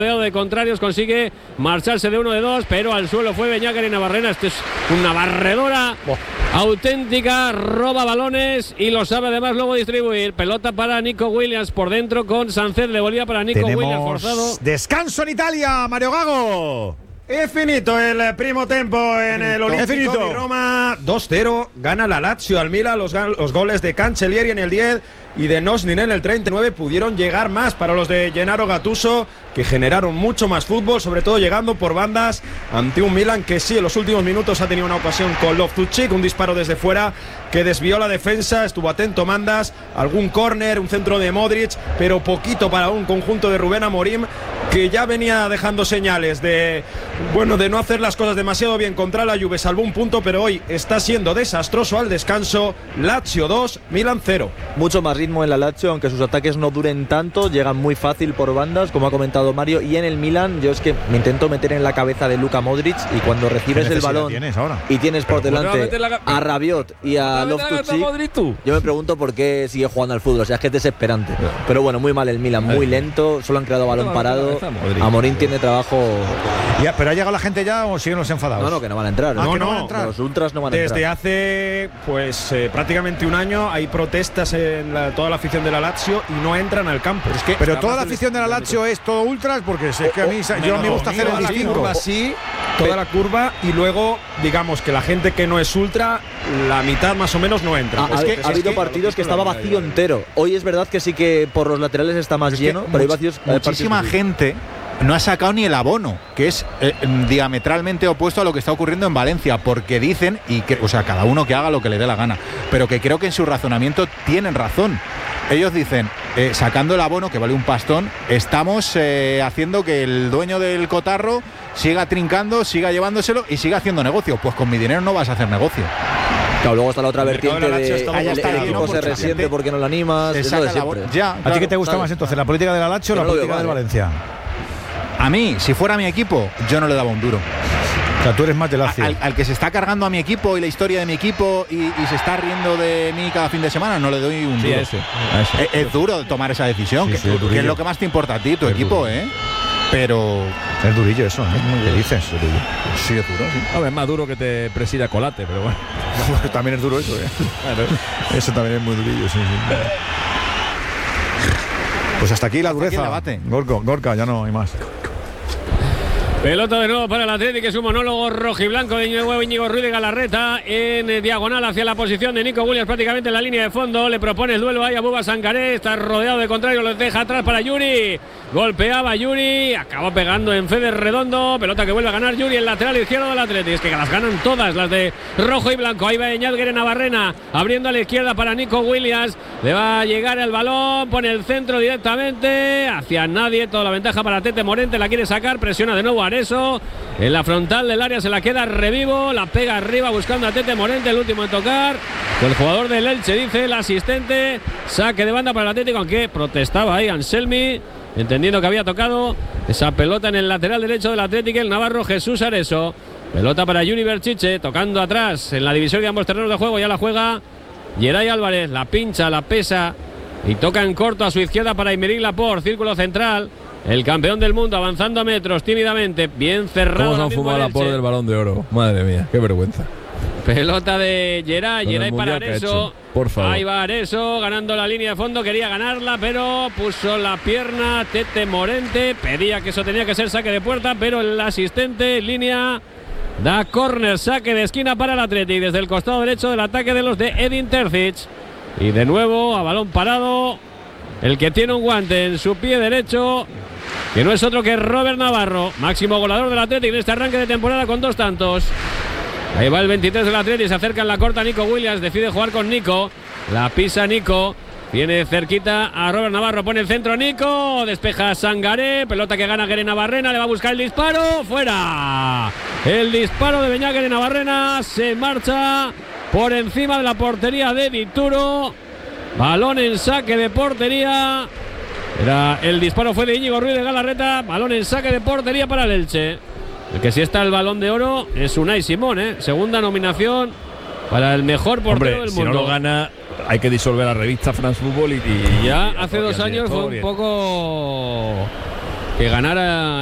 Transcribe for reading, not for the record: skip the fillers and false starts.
de contrarios, consigue marcharse de 1-2, pero al suelo fue Beñáquer y Navarrena. Esto es una barredora auténtica, roba balones y lo sabe además luego distribuir. Pelota para Nico Williams por dentro con Sánchez, le volvía para Nico Williams forzado. Descanso en Italia, Mario Gago. È finito il primo tempo en el Olimpico di Roma. 2-0, gana la Lazio al Milan. Los goles de Cancellieri en el 10 y de Nosnin en el 39 pudieron llegar más para los de Gennaro Gattuso, que generaron mucho más fútbol, sobre todo llegando por bandas ante un Milan que sí, en los últimos minutos ha tenido una ocasión con Loftus-Cheek, un disparo desde fuera que desvió la defensa, estuvo atento Mandas, algún córner, un centro de Modric, pero poquito para un conjunto de Rubén Amorim, que ya venía dejando señales de no hacer las cosas demasiado bien contra la Juve, salvó un punto, pero hoy está siendo desastroso al descanso. Lazio 2, Milan 0. Mucho más ritmo en la Lazio, aunque sus ataques no duren tanto, llegan muy fácil por bandas, como ha comentado Mario, y en el Milan yo es que me intento meter en la cabeza de Luka Modric, y cuando recibes el balón y tienes por delante a Rabiot y a Loftus-Cheek, yo me pregunto por qué sigue jugando al fútbol, o sea, es que es desesperante. Pero bueno, muy mal el Milan, muy lento, solo han creado balón parado. Amorim tiene trabajo. Ya, ¿pero ha llegado la gente ya o siguen los enfadados? No, que no van a entrar. No van a entrar. Los ultras no van a entrar. Desde hace prácticamente un año hay protestas en toda la afición de la Lazio y no entran al campo. Es que pero toda la afición de la Lazio es todo ultras, porque sé que a mí me gusta hacer el distingo. Así, toda la curva, y luego digamos que la gente que no es ultra, la mitad más o menos no entra. Ha habido partidos que estaba vacío entero. Hoy es verdad que sí que por los laterales está más lleno, pero hay vacíos. Muchísima gente no ha sacado ni el abono, que es diametralmente opuesto a lo que está ocurriendo en Valencia, porque dicen, o sea, cada uno que haga lo que le dé la gana, pero que creo que en su razonamiento tienen razón. Ellos dicen, sacando el abono, que vale un pastón, estamos haciendo que el dueño del cotarro siga trincando, siga llevándoselo y siga haciendo negocio. Pues con mi dinero no vas a hacer negocio. Claro, luego está la otra vertiente el equipo se resiente porque no lo animas. ¿A ti qué te gusta más entonces, la política de la Lazio o la política del Valencia? A mí, si fuera mi equipo, yo no le daba un duro. O sea, tú eres más de Lazio. Al que se está cargando a mi equipo y la historia de mi equipo y se está riendo de mí cada fin de semana, no le doy un duro. Es duro tomar esa decisión, que es lo que más te importa a ti, tu equipo, Pero es durillo eso, ¿Qué dices? Sí, es duro, sí. A ver, es más duro que te presida Colate, pero bueno. También es duro eso, Claro. Eso también es muy durillo, sí. Pues hasta aquí la dureza. Gorka, ya no hay más. Pelota de nuevo para el Atlético, es un monólogo rojiblanco de Íñigo Ruiz de Galarreta en diagonal hacia la posición de Nico Williams, prácticamente en la línea de fondo. Le propone el duelo ahí a Bouba Sangaré, está rodeado de contrario, lo deja atrás para Yuri. Golpeaba Yuri, acabó pegando en Fede Redondo. Pelota que vuelve a ganar Yuri, el lateral izquierdo del Atlético. Es que las ganan todas las de rojo y blanco. Ahí va Beñáquer Navarrena, abriendo a la izquierda para Nico Williams. Le va a llegar el balón, pone el centro directamente hacia nadie. Toda la ventaja para Tete Morente, la quiere sacar, presiona de nuevo Areso. En la frontal del área se la queda Revivo, la pega arriba buscando a Tete Morente, el último en tocar. El jugador del Elche, dice el asistente. Saque de banda para el Atlético, aunque protestaba ahí Anselmi, entendiendo que había tocado esa pelota en el lateral derecho del Atlético, el navarro Jesús Areso. Pelota para Yuri Berchiche, tocando atrás en la división de ambos terrenos de juego. Ya la juega Geray Álvarez, la pincha, la pesa y toca en corto a su izquierda para Aymeric Laporte, círculo central. El campeón del mundo avanzando metros tímidamente, bien cerrado. ¿Cómo se han fumado Laporte del Balón de Oro? Madre mía, qué vergüenza. Pelota de Geray para Areso. Por favor. Ahí va Areso ganando la línea de fondo, quería ganarla, pero puso la pierna Tete Morente, pedía que eso tenía que ser saque de puerta, pero el asistente en línea da córner, saque de esquina para el Athletic desde el costado derecho del ataque de los de Edin Terzic. Y de nuevo a balón parado, el que tiene un guante en su pie derecho, que no es otro que Robert Navarro, máximo goleador del Athletic en este arranque de temporada con 2 tantos. Ahí va el 23 del Athletic, se acerca en la corta Nico Williams, decide jugar con Nico, la pisa Nico, viene cerquita a Robert Navarro, pone el centro Nico, despeja Sangaré, pelota que gana Guere Navarrena, le va a buscar el disparo, fuera. El disparo de Beñáquer Navarrena se marcha por encima de la portería de Dituro. Balón en saque de portería. El disparo fue de Íñigo Ruiz de Galarreta. Balón en saque de portería para el Elche. El que sí está el Balón de Oro es Unai Simón, segunda nominación para el mejor portero del mundo. Si no lo gana, hay que disolver la revista France Football y ya hace 2 años fue un poco que ganara